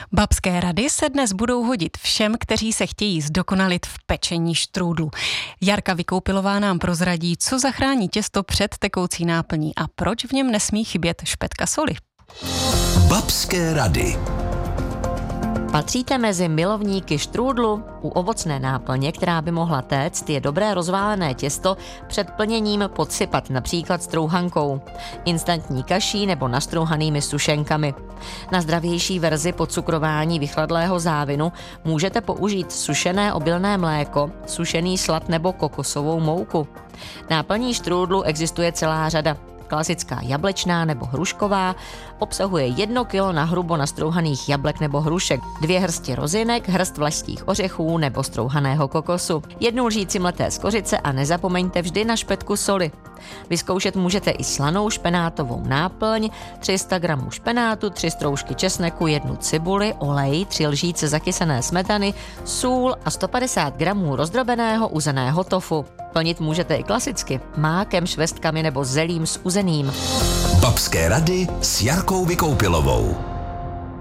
Babské rady se dnes budou hodit všem, kteří se chtějí zdokonalit v pečení štrůdlu. Jarka Vykoupilová nám prozradí, co zachrání těsto před tekoucí náplní a proč v něm nesmí chybět špetka soli. Babské rady. Patříte mezi milovníky štrůdlu? U ovocné náplně, která by mohla téct, je dobré rozválené těsto před plněním podsypat například strouhankou, instantní kaší nebo nastrouhanými sušenkami. Na zdravější verzi podcukrování vychladlého závinu můžete použít sušené obilné mléko, sušený slad nebo kokosovou mouku. Náplní štrůdlu existuje celá řada. Klasická jablečná nebo hrušková obsahuje 1 kilo nahrubo nastrouhaných jablek nebo hrušek, 2 hrsti rozinek, hrst vlašských ořechů nebo strouhaného kokosu, 1 lžíci mleté skořice a nezapomeňte vždy na špetku soli. Vyzkoušet můžete i slanou špenátovou náplň, 300 gramů špenátu, 3 stroužky česneku, 1 cibuli, olej, 3 lžíce zakysané smetany, sůl a 150 gramů rozdrobeného uzeného tofu. Plnit můžete i klasicky, mákem, švestkami nebo zelím s uzeným. Babské rady s Jarkou Vykoupilovou.